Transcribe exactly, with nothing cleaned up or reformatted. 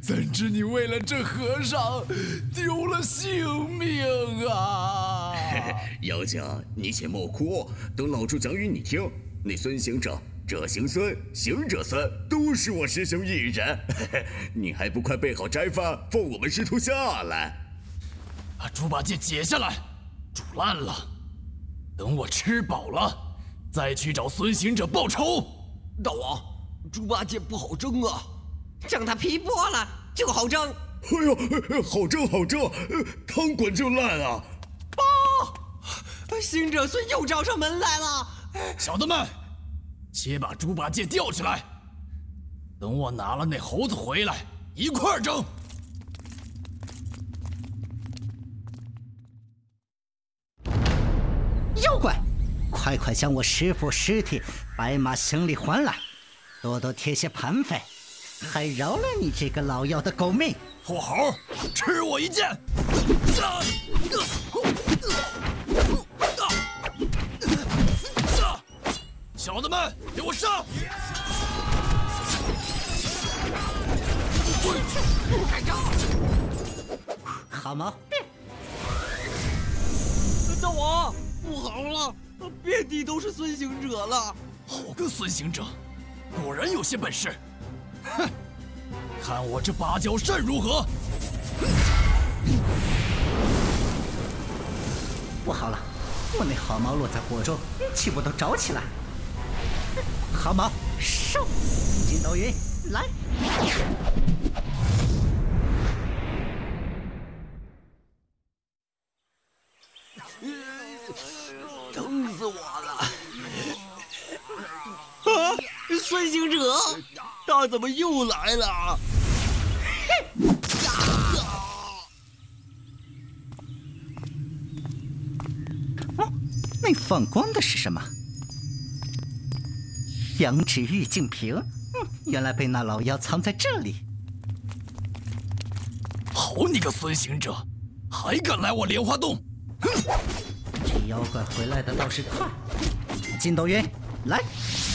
怎知你为了这和尚丢了性命啊！ 妖精，你且莫哭，等老猪讲与你听。那孙行者，者行孙，行者孙，都是我师兄一人。你还不快备好斋饭，放我们师徒下来？ 把猪八戒解下来，煮烂了，等我吃饱了，再去找孙行者报仇。 大王，猪八戒不好蒸啊，将他皮剥了就好蒸。 哎呦，好蒸好蒸，汤滚就烂啊！ 报，行者孙又找上门来了。 小的们，且把猪八戒吊起来，等我拿了那猴子回来，一块儿蒸。 妖怪，快快将我师父尸体、白马行李还来，多多贴些盘费，还饶了你这个老妖的狗命！ 破猴，吃我一剑！啊小的们，给我上！ 开招！ 好毛病！ 大王，不好了，遍地都是孙行者了。 好个孙行者，果然有些本事！哼，看我这芭蕉扇如何？ 不好了，我那好毛落在火中，气不都着起来。好毛，收！筋斗云，来！ 疼死我了！啊，孙行者，他怎么又来了？ 哦，那放光的是什么？羊脂玉净瓶，嗯，原来被那老妖藏在这里。 好你个孙行者，还敢来我莲花洞！哼！ 这妖怪回来的倒是快。筋斗云，来！